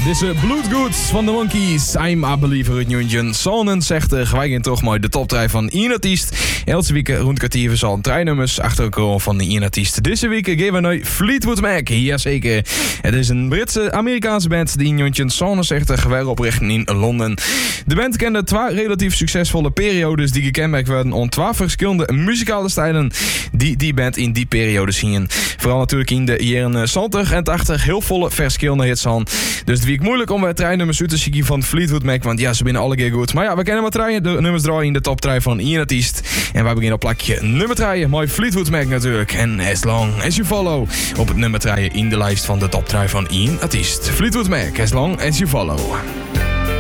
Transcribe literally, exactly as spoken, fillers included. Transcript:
Deze Bloodgood van de Monkeys. I'm a believer uit Newton. Zonen zegt er gelijk toch mooi de top drie van één artiest. Elke week rond kwartier zal drie nummers achter elkaar van de één artiest. Deze week geven we nu Fleetwood Mac. Jazeker. Het is een Britse Amerikaanse band die Newton Zonen zegt er geweer oprichten in Londen. De band kende twee relatief succesvolle periodes die gekenmerkt werden om twee verschillende muzikale stijlen die die band in die periode zien. Vooral natuurlijk in de jaren zeventig en tachtig heel volle verschillende hits aan. Dus het week moeilijk om weer drie nummers uit te zien van Fleetwood Mac, want ja, ze binnen alle keer goed. Maar ja, we kennen maar drie de nummers draaien in de top drie van één artiest. En wij beginnen op plakje nummer drie, mooi Fleetwood Mac natuurlijk. En As Long As You Follow op het nummer drie in de lijst van de top drie van één artiest. Fleetwood Mac, As Long As You Follow.